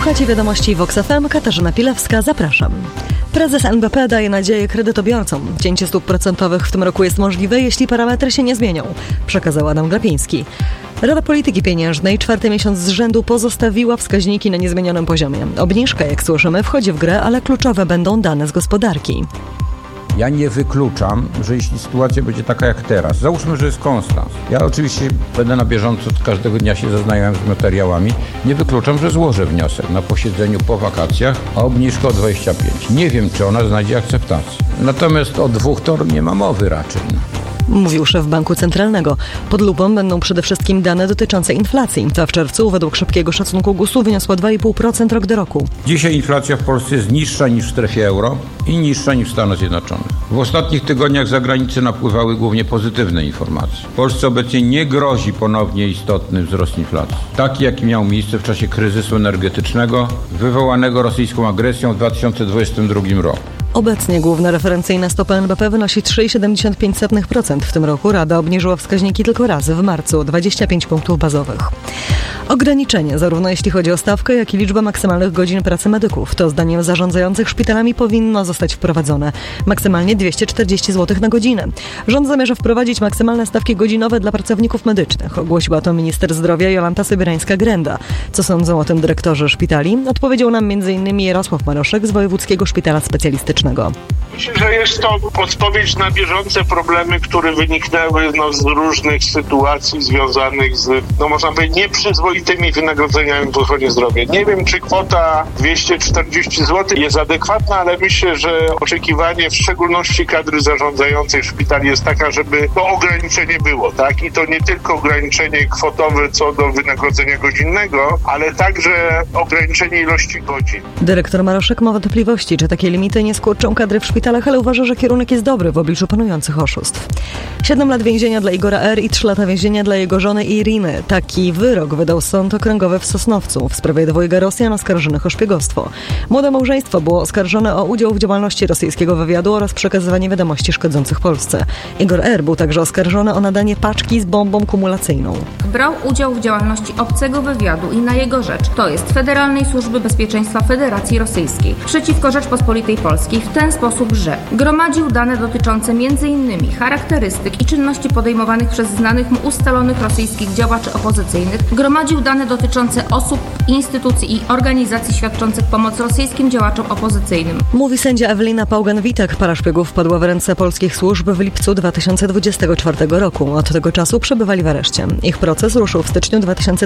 Słuchacie wiadomości Vox FM, Katarzyna Pilewska, zapraszam. Prezes NBP daje nadzieję kredytobiorcom. Cięcie stóp procentowych w tym roku jest możliwe, jeśli parametry się nie zmienią, przekazał Adam Glapiński. Rada Polityki Pieniężnej 4. miesiąc z rzędu pozostawiła wskaźniki na niezmienionym poziomie. Obniżka, jak słyszymy, wchodzi w grę, ale kluczowe będą dane z gospodarki. Ja nie wykluczam, że jeśli sytuacja będzie taka jak teraz, załóżmy, że jest konstans. Ja oczywiście będę na bieżąco każdego dnia się zaznajomym z materiałami. Nie wykluczam, że złożę wniosek na posiedzeniu po wakacjach o obniżkę o 25. Nie wiem, czy ona znajdzie akceptację. Natomiast o 2 to nie ma mowy raczej. Mówił szef Banku Centralnego. Pod lupą będą przede wszystkim dane dotyczące inflacji. Ta w czerwcu według szybkiego szacunku GUS-u wyniosła 2,5% rok do roku. Dzisiaj inflacja w Polsce jest niższa niż w strefie euro i niższa niż w Stanach Zjednoczonych. W ostatnich tygodniach z zagranicy napływały głównie pozytywne informacje. Polsce obecnie nie grozi ponownie istotny wzrost inflacji. Taki, jaki miał miejsce w czasie kryzysu energetycznego wywołanego rosyjską agresją w 2022 roku. Obecnie główna referencyjna stopa NBP wynosi 3,75%. W tym roku Rada obniżyła wskaźniki tylko raz, w marcu, o 25 punktów bazowych. Ograniczenie, zarówno jeśli chodzi o stawkę, jak i liczbę maksymalnych godzin pracy medyków, to zdaniem zarządzających szpitalami powinno zostać wprowadzone. Maksymalnie 240 zł na godzinę. Rząd zamierza wprowadzić maksymalne stawki godzinowe dla pracowników medycznych. Ogłosiła to minister zdrowia Jolanta Sobierańska-Grenda. Co sądzą o tym dyrektorzy szpitali? Odpowiedział nam m.in. Jarosław Maroszek z Wojewódzkiego Szpitala Specjalistycznego. Myślę, że jest to odpowiedź na bieżące problemy, które wyniknęły z różnych sytuacji związanych z, można powiedzieć, nieprzyzwoitymi wynagrodzeniami w ochronie zdrowia. Nie wiem, czy kwota 240 zł jest adekwatna, ale myślę, że oczekiwanie w szczególności kadry zarządzającej szpitali jest taka, żeby to ograniczenie było, tak? I to nie tylko ograniczenie kwotowe co do wynagrodzenia godzinnego, ale także ograniczenie ilości godzin. Dyrektor Maroszek ma wątpliwości, czy takie limity nie skurczą kadry w szpitalach, ale uważa, że kierunek jest dobry w obliczu panujących oszustw. 7 lat więzienia dla Igora R. i 3 lata więzienia dla jego żony Iriny. Taki wyrok wydał Sąd Okręgowy w Sosnowcu w sprawie dwojga Rosjan oskarżonych o szpiegostwo. Młode małżeństwo było oskarżone o udział w działalności rosyjskiego wywiadu oraz przekazywanie wiadomości szkodzących Polsce. Igor R. był także oskarżony o nadanie paczki z bombą kumulacyjną. Brał udział w działalności obcego wywiadu i na jego rzecz, to jest Federalnej Służby Bezpieczeństwa Federacji Rosyjskiej, przeciwko Rzeczpospolitej Polskiej w ten sposób, że gromadził dane dotyczące m.in. charakterystyk i czynności podejmowanych przez znanych mu ustalonych rosyjskich działaczy opozycyjnych, gromadził dane dotyczące osób, instytucji i organizacji świadczących pomoc rosyjskim działaczom opozycyjnym. Mówi sędzia Ewelina Pałgan-Witek. Para szpiegów wpadła w ręce polskich służb w lipcu 2024 roku. Od tego czasu przebywali w areszcie. Ich proces ruszył w styczniu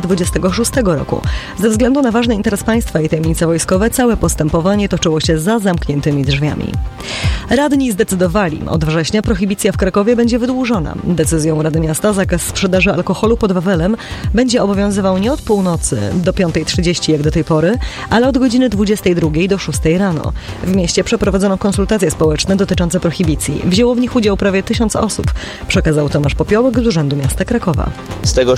2026 roku. Ze względu na ważny interes państwa i tajemnice wojskowe całe postępowanie toczyło się za zamkniętymi drzwiami. Radni zdecydowali, od września prohibicja w Krakowie będzie wydłużona. Decyzją Rady Miasta zakaz sprzedaży alkoholu pod Wawelem będzie obowiązywał nie od północy do 5:30 jak do tej pory, ale od godziny 22 do 6 rano. W mieście przeprowadzono konsultacje społeczne dotyczące prohibicji. Wzięło w nich udział prawie 1000 osób, przekazał Tomasz Popiołek z Urzędu Miasta Krakowa. Z tego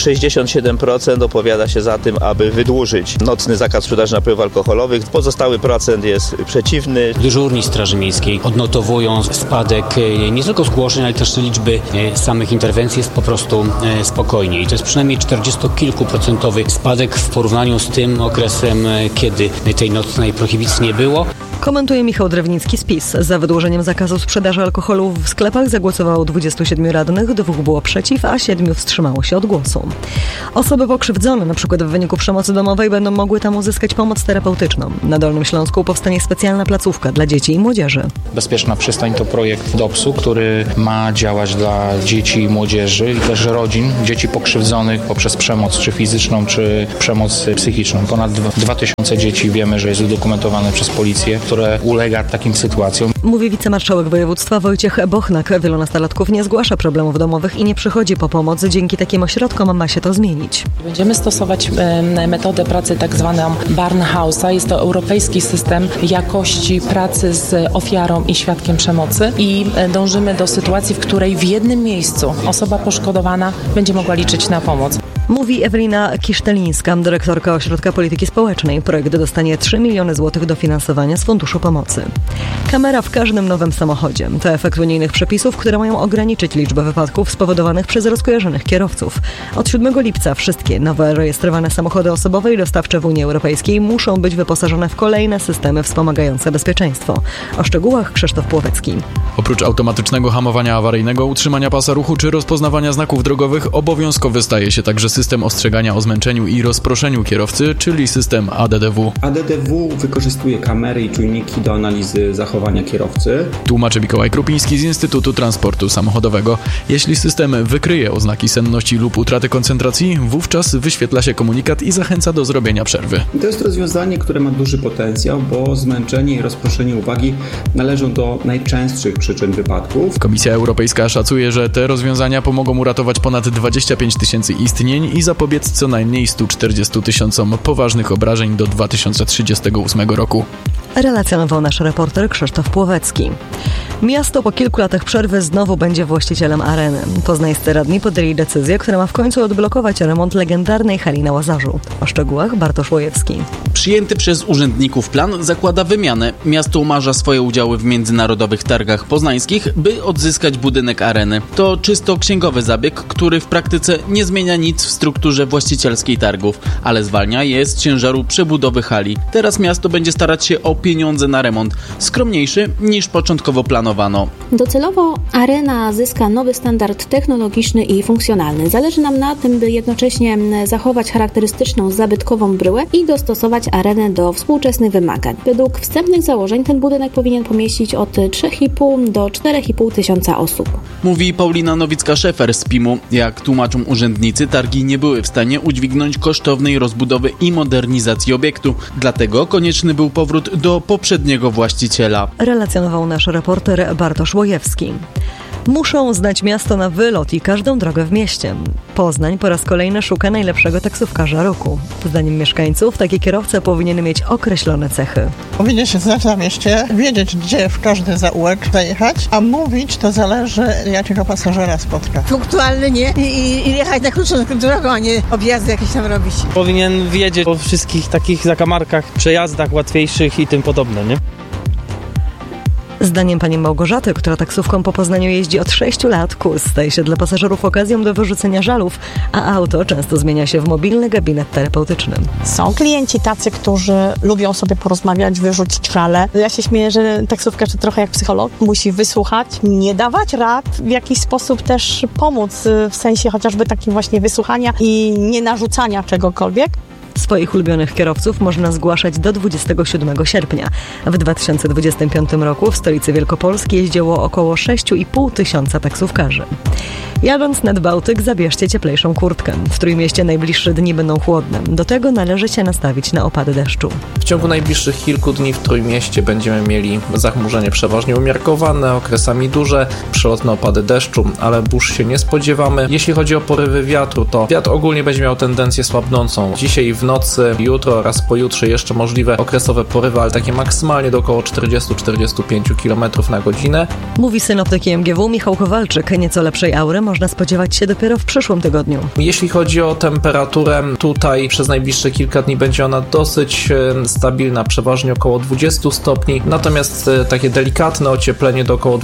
67% opowiada się za tym, aby wydłużyć nocny zakaz sprzedaży napojów alkoholowych. Pozostały procent jest przeciwny. Dyżurni Straży Miejskiej odnotowują spadek nie tylko zgłoszeń, ale też liczby samych interwencji jest po prostu spokojniej. To jest przynajmniej 40-kilkuprocentowy spadek w porównaniu z tym okresem, kiedy tej nocnej prohibicji nie było. Komentuje Michał Drewnicki z PiS. Za wydłużeniem zakazu sprzedaży alkoholu w sklepach zagłosowało 27 radnych, 2 było przeciw, a 7 wstrzymało się od głosu. Osoby pokrzywdzone, np. w wyniku przemocy domowej, będą mogły tam uzyskać pomoc terapeutyczną. Na Dolnym Śląsku powstanie specjalna placówka dla dzieci i młodzieży. Bezpieczna przystań to projekt DOPS-u, który ma działać dla dzieci i młodzieży i też rodzin, dzieci pokrzywdzonych poprzez przemoc czy fizyczną, czy przemoc psychiczną. Ponad 2000 dzieci wiemy, że jest udokumentowane przez policję, które ulega takim sytuacjom. Mówi wicemarszałek województwa Wojciech Bochnak. Wielu nastolatków nie zgłasza problemów domowych i nie przychodzi po pomoc. Dzięki takim ośrodkom ma się to zmienić. Będziemy stosować metodę pracy tak zwaną Barnhouse'a. Jest to europejski system jakości pracy z ofiarą i świadkiem przemocy i dążymy do sytuacji, w której w jednym miejscu osoba poszkodowana będzie mogła liczyć na pomoc. Mówi Ewelina Kisztelińska, dyrektorka Ośrodka Polityki Społecznej. Projekt dostanie 3 miliony złotych dofinansowania z Funduszu Pomocy. Kamera w każdym nowym samochodzie. To efekt unijnych przepisów, które mają ograniczyć liczbę wypadków spowodowanych przez rozkojarzonych kierowców. Od 7 lipca wszystkie nowe rejestrowane samochody osobowe i dostawcze w Unii Europejskiej muszą być wyposażone w kolejne systemy wspomagające bezpieczeństwo. O szczegółach Krzysztof Płowecki. Oprócz automatycznego hamowania awaryjnego, utrzymania pasa ruchu czy rozpoznawania znaków drogowych, obowiązkowy staje się także system ostrzegania o zmęczeniu i rozproszeniu kierowcy, czyli system ADDW. ADDW wykorzystuje kamery i czujniki do analizy zachowania kierowcy. Tłumaczy Mikołaj Krupiński z Instytutu Transportu Samochodowego. Jeśli system wykryje oznaki senności lub utraty koncentracji, wówczas wyświetla się komunikat i zachęca do zrobienia przerwy. To jest rozwiązanie, które ma duży potencjał, bo zmęczenie i rozproszenie uwagi należą do najczęstszych przyczyn wypadków. Komisja Europejska szacuje, że te rozwiązania pomogą uratować ponad 25 tysięcy istnień i zapobiec co najmniej 140 tysiącom poważnych obrażeń do 2038 roku. Relacjonował nasz reporter Krzysztof Płowecki. Miasto po kilku latach przerwy znowu będzie właścicielem areny. Poznańscy radni podjęli decyzję, która ma w końcu odblokować remont legendarnej hali na Łazarzu. O szczegółach Bartosz Łojewski. Przyjęty przez urzędników plan zakłada wymianę. Miasto umarza swoje udziały w międzynarodowych targach poznańskich, by odzyskać budynek areny. To czysto księgowy zabieg, który w praktyce nie zmienia nic w strukturze właścicielskiej targów, ale zwalnia je z ciężaru przebudowy hali. Teraz miasto będzie starać się o pieniądze na remont, skromniejszy niż początkowo planowano. Docelowo arena zyska nowy standard technologiczny i funkcjonalny. Zależy nam na tym, by jednocześnie zachować charakterystyczną zabytkową bryłę i dostosować arenę do współczesnych wymagań. Według wstępnych założeń ten budynek powinien pomieścić od 3,5 do 4,5 tysiąca osób. Mówi Paulina Nowicka-Szefer z PIM-u. Jak tłumaczą urzędnicy, targi nie były w stanie udźwignąć kosztownej rozbudowy i modernizacji obiektu. Dlatego konieczny był powrót do poprzedniego właściciela. Relacjonował nasz reporter Bartosz Łojewski. Muszą znać miasto na wylot i każdą drogę w mieście. Poznań po raz kolejny szuka najlepszego taksówkarza roku. Zdaniem mieszkańców taki kierowca powinien mieć określone cechy. Powinien się znać na mieście, wiedzieć gdzie w każdy zaułek zajechać, a mówić to zależy jakiego pasażera spotka. Punktualny nie i jechać na krótszą drogą, a nie objazdy jakieś tam robić. Powinien wiedzieć o wszystkich takich zakamarkach, przejazdach łatwiejszych i tym podobne, nie? Zdaniem pani Małgorzaty, która taksówką po Poznaniu jeździ od 6 lat, kurs staje się dla pasażerów okazją do wyrzucenia żalów, a auto często zmienia się w mobilny gabinet terapeutyczny. Są klienci tacy, którzy lubią sobie porozmawiać, wyrzucić żale. Ja się śmieję, że taksówkarz to trochę jak psycholog. Musi wysłuchać, nie dawać rad, w jakiś sposób też pomóc, w sensie chociażby takim właśnie wysłuchania i nie narzucania czegokolwiek. Swoich ulubionych kierowców można zgłaszać do 27 sierpnia. W 2025 roku w stolicy Wielkopolski jeździło około 6,5 tysiąca taksówkarzy. Jadąc nad Bałtyk, zabierzcie cieplejszą kurtkę. W Trójmieście najbliższe dni będą chłodne. Do tego należy się nastawić na opady deszczu. W ciągu najbliższych kilku dni w Trójmieście będziemy mieli zachmurzenie przeważnie umiarkowane, okresami duże, przelotne opady deszczu, ale burz się nie spodziewamy. Jeśli chodzi o porywy wiatru, to wiatr ogólnie będzie miał tendencję słabnącą. Dzisiaj w nocy, jutro oraz pojutrze jeszcze możliwe okresowe porywy, ale takie maksymalnie do około 40-45 km na godzinę. Mówi synoptyk MGW Michał Kowalczyk. Nieco lepszej aury można spodziewać się dopiero w przyszłym tygodniu. Jeśli chodzi o temperaturę, tutaj przez najbliższe kilka dni będzie ona dosyć stabilna, przeważnie około 20 stopni, natomiast takie delikatne ocieplenie do około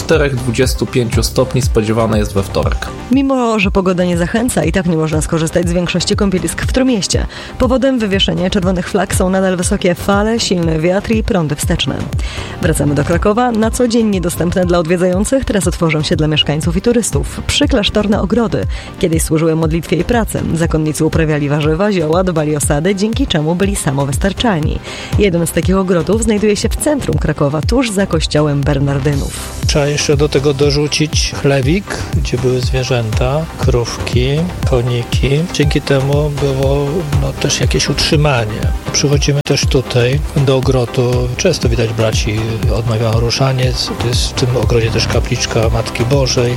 24-25 stopni spodziewane jest we wtorek. Mimo że pogoda nie zachęca, i tak nie można skorzystać z większości kąpielisk w Trójmieście. Powodem wywieszenia czerwonych flag są nadal wysokie fale, silny wiatr i prądy wsteczne. Wracamy do Krakowa. Na co dzień niedostępne dla odwiedzających, teraz otworzą się dla mieszkańców i turystów. Przyklasztorne ogrody. Kiedyś służyły modlitwie i pracy. Zakonnicy uprawiali warzywa, zioła, dbali o sady, dzięki czemu byli samowystarczalni. Jeden z takich ogrodów znajduje się w centrum Krakowa, tuż za kościołem Bernardynów. Trzeba jeszcze do tego dorzucić chlewik, gdzie były zwierzęta, krówki, koniki. Dzięki temu było też jakieś utrzymanie. Przychodzimy też tutaj do ogrodu. Często widać braci odmawiają ruszaniec. Jest w tym ogrodzie też kapliczka Matki Bożej.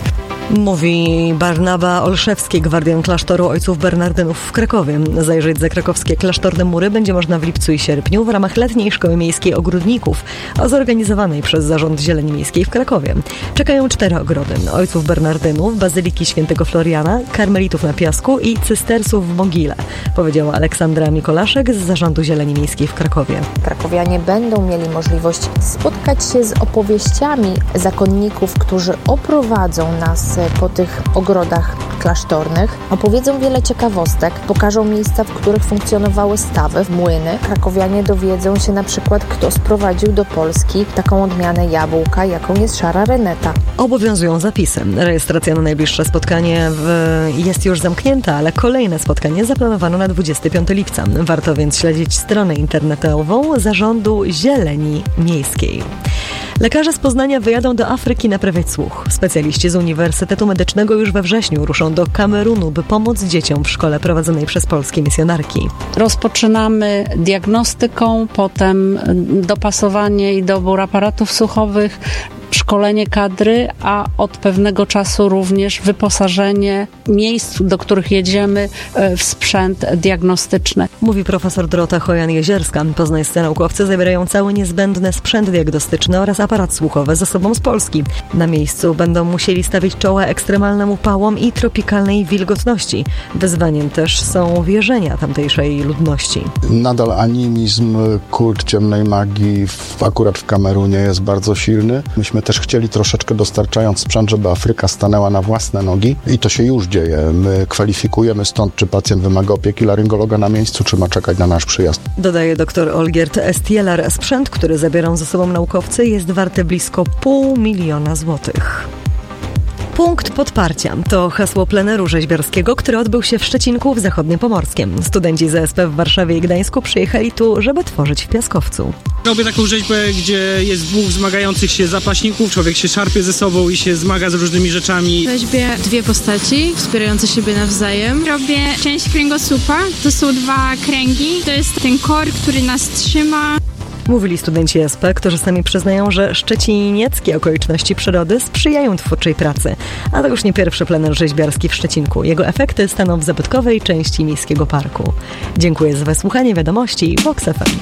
Mówi Barnaba Olszewski, gwardian klasztoru ojców Bernardynów w Krakowie. Zajrzeć za krakowskie klasztorne mury będzie można w lipcu i sierpniu w ramach letniej Szkoły Miejskiej Ogródników, zorganizowanej przez Zarząd Zieleni Miejskiej w Krakowie. Czekają 4 ogrody: ojców Bernardynów, Bazyliki Świętego Floriana, Karmelitów na Piasku i Cystersów w Mogile, powiedziała Aleksandra Mikolaszek z Zarządu Zieleni Miejskiej w Krakowie. Krakowianie będą mieli możliwość spotkać się z opowieściami zakonników, którzy oprowadzą nas po tych ogrodach klasztornych, opowiedzą wiele ciekawostek, pokażą miejsca, w których funkcjonowały stawy, młyny. Krakowianie dowiedzą się na przykład, kto sprowadził do Polski taką odmianę jabłka, jaką jest szara reneta. Obowiązują zapisy. Rejestracja na najbliższe spotkanie jest już zamknięta, ale kolejne spotkanie zaplanowano na 25 lipca. Warto więc śledzić stronę internetową Zarządu Zieleni Miejskiej. Lekarze z Poznania wyjadą do Afryki naprawiać słuch. Specjaliści z Uniwersytetu Medycznego już we wrześniu ruszą do Kamerunu, by pomóc dzieciom w szkole prowadzonej przez polskie misjonarki. Rozpoczynamy diagnostyką, potem dopasowanie i dobór aparatów słuchowych, szkolenie kadry, a od pewnego czasu również wyposażenie miejsc, do których jedziemy, w sprzęt diagnostyczny. Mówi profesor Dorota Chojan-Jezierska. Poznańscy naukowcy zabierają cały niezbędny sprzęt diagnostyczny oraz aparat słuchowy ze sobą z Polski. Na miejscu będą musieli stawić czoła ekstremalnym upałom i tropikalnej wilgotności. Wyzwaniem też są wierzenia tamtejszej ludności. Nadal animizm, kult ciemnej magii akurat w Kamerunie jest bardzo silny. Myśmy też chcieli troszeczkę, dostarczając sprzęt, żeby Afryka stanęła na własne nogi i to się już dzieje. My kwalifikujemy stąd, czy pacjent wymaga opieki laryngologa na miejscu, czy ma czekać na nasz przyjazd. Dodaje dr Olgierd Estielar. Sprzęt, który zabiorą ze sobą naukowcy, jest warty blisko 500 000 złotych. Punkt podparcia to hasło pleneru rzeźbiarskiego, który odbył się w Szczecinku w Zachodniopomorskiem. Studenci ZSP w Warszawie i Gdańsku przyjechali tu, żeby tworzyć w piaskowcu. Robię taką rzeźbę, gdzie jest 2 zmagających się zapaśników, człowiek się szarpie ze sobą i się zmaga z różnymi rzeczami. Rzeźbię 2 postaci wspierające siebie nawzajem. Robię część kręgosłupa, to są 2 kręgi, to jest ten kor, który nas trzyma. Mówili studenci SP, którzy sami przyznają, że szczecinieckie okoliczności przyrody sprzyjają twórczej pracy. A to już nie pierwszy plener rzeźbiarski w Szczecinku. Jego efekty staną w zabytkowej części miejskiego parku. Dziękuję za wysłuchanie wiadomości Vox FM.